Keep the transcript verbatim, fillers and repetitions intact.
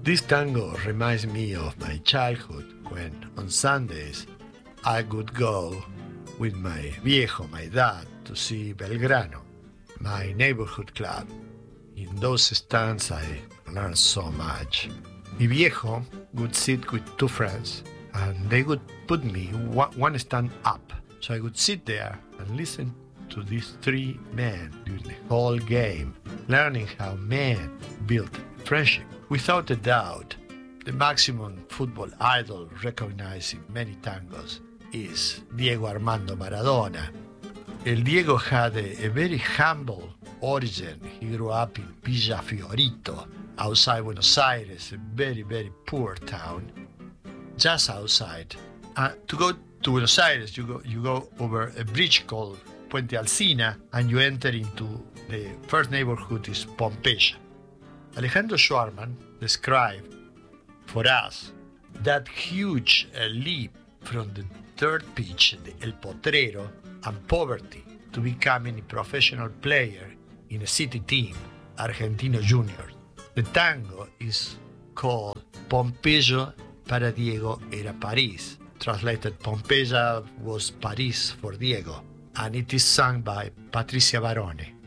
This tango reminds me of my childhood when, on Sundays, I would go with my viejo, my dad, to see Belgrano, my neighborhood club. In those stands, I learned so much. Mi viejo would sit with two friends, and they would put me one stand up, so I would sit there and listen to these three men during the whole game, learning how men built friendship. Without a doubt, the maximum football idol recognized in many tangos is Diego Armando Maradona. El Diego had a, a very humble origin. He grew up in Villa Fiorito, outside Buenos Aires, a very, very poor town, just outside. Uh, to go to Buenos Aires, you go, you go over a bridge called Puente Alsina, and you enter into the first neighborhood is Pompeya. Alejandro Schwarman described for us that huge uh, leap from the third pitch, the El Potrero, and poverty to becoming a professional player in a city team, Argentino Juniors. The tango is called Pompeyo para Diego era París. Translated, Pompeya was Paris for Diego, and it is sung by Patricia Barone.